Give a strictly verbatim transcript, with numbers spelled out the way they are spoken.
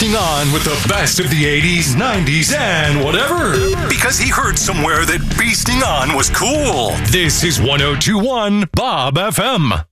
Beasting On with the best of the eighties, nineties, and whatever. Because he heard somewhere that Beasting On was cool. This is one oh two point one Bob F M.